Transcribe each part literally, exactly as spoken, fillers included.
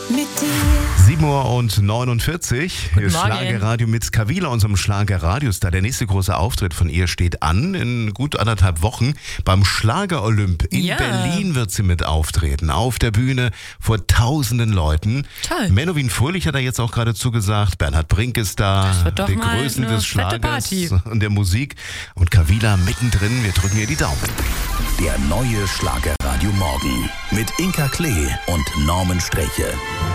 mit dir. sieben Uhr neunundvierzig. Guten Morgen. Schlagerradio mit Kavila, unserem Schlagerradiostar. Der nächste große Auftritt von ihr steht an. In gut anderthalb Wochen beim Schlager-Olymp in Ja. Berlin wird sie mit auftreten. Auf der Bühne vor tausenden Leuten. Toll. Menowin Fröhlich hat er jetzt auch gerade zugesagt. Bernhard Brink ist da. Das wird doch die mal Größen eine des fette Schlagers Party. und der Musik. Und Kavila mittendrin. Wir drücken ihr die Daumen. Der neue Schlagerradio Morgen mit Inka Klee und Norman Streche.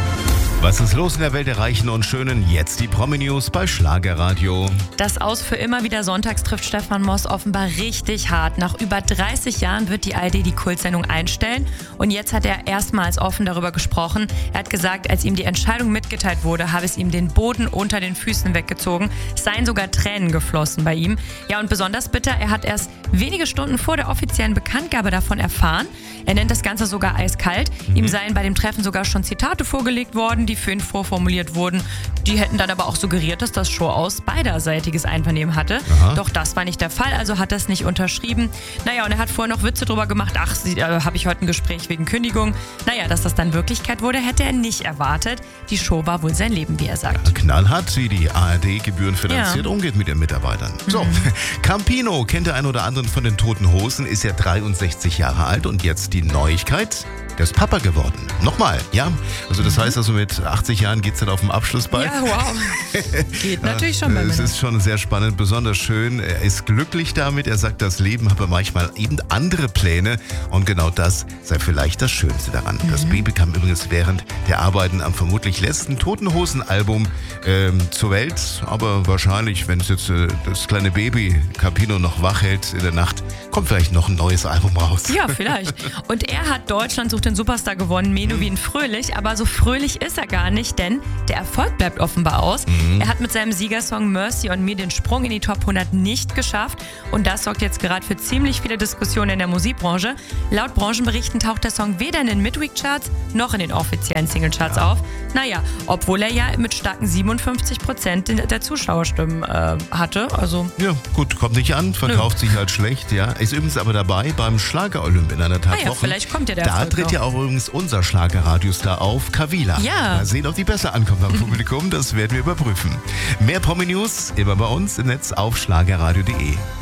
Was ist los in der Welt der Reichen und Schönen? Jetzt die Promi-News bei Schlagerradio. Das Aus für immer wieder sonntags trifft Stefan Moss offenbar richtig hart. Nach über dreißig Jahren wird die A R D die Kultsendung einstellen. Und jetzt hat er erstmals offen darüber gesprochen. Er hat gesagt, als ihm die Entscheidung mitgeteilt wurde, habe es ihm den Boden unter den Füßen weggezogen. Es seien sogar Tränen geflossen bei ihm. Ja, und besonders bitter, er hat erst wenige Stunden vor der offiziellen Bekanntgabe davon erfahren. Er nennt das Ganze sogar eiskalt. Mhm. Ihm seien bei dem Treffen sogar schon Zitate vorgelegt worden, die für ihn vorformuliert wurden. Die hätten dann aber auch suggeriert, dass das Show-Aus beiderseitiges Einvernehmen hatte. Aha. Doch das war nicht der Fall, also hat er es nicht unterschrieben. Naja, und er hat vorher noch Witze drüber gemacht. Ach, äh, habe ich heute ein Gespräch wegen Kündigung. Naja, dass das dann Wirklichkeit wurde, hätte er nicht erwartet. Die Show war wohl sein Leben, wie er sagt. Knallhart, wie die A R D gebührenfinanziert Ja. umgeht mit ihren Mitarbeitern. So, Campino kennt der ein oder anderen von den Toten Hosen, ist ja dreiundsechzig Jahre alt und jetzt die Neuigkeit, der ist Papa geworden. Nochmal, ja. Also das heißt also mit achtzig Jahren geht es dann auf dem Abschlussball. Ja, wow. Geht natürlich schon bei Es mir. ist schon sehr spannend, besonders schön. Er ist glücklich damit. Er sagt, das Leben habe manchmal eben andere Pläne. Und genau das sei vielleicht das Schönste daran. Mhm. Das Baby kam übrigens während der Arbeiten am vermutlich letzten Toten Hosen-Album ähm, zur Welt. Aber wahrscheinlich, wenn es jetzt äh, das kleine Baby Campino noch wach hält in der Nacht, kommt vielleicht noch ein neues Album raus. Ja, vielleicht. Und er hat Deutschland sucht den Superstar gewonnen, Menowin Fröhlich. Aber so fröhlich ist er gar nicht, denn der Erfolg bleibt offenbar aus. Mhm. Er hat mit seinem Siegersong Mercy on Me den Sprung in die Top hundert nicht geschafft. Und das sorgt jetzt gerade für ziemlich viele Diskussionen in der Musikbranche. Laut Branchenberichten taucht der Song weder in den Midweek-Charts noch in den offiziellen Singlecharts ja. auf. Naja, obwohl er ja mit starken siebenundfünfzig Prozent der Zuschauerstimmen äh, hatte. Also ja, gut, kommt nicht an, verkauft nö. sich halt schlecht. Ja. Ist übrigens aber dabei beim Schlager-Olymp in anderthalb ah ja, Wochen. Vielleicht kommt ja der Da Erfolg tritt noch. ja auch übrigens unser Schlagerradiostar auf, Kavila. Ja. Mal sehen, ob die besser ankommt beim Publikum. Das werden wir überprüfen. Mehr Promi-News immer bei uns im Netz auf schlagerradio punkt de.